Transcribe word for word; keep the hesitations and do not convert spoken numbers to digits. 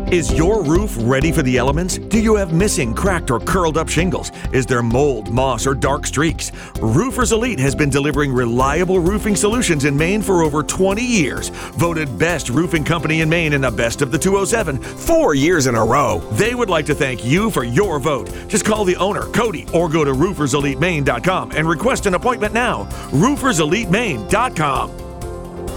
Is your roof ready for the elements? Do you have missing, cracked, or curled up shingles? Is there mold, moss, or dark streaks? Roofers Elite has been delivering reliable roofing solutions in Maine for over twenty years. Voted best roofing company in Maine in the Best of the two oh seven four years in a row. They would like to thank you for your vote. Just call the owner, Cody, or go to roofers elite maine dot com and request an appointment now. roofers elite maine dot com.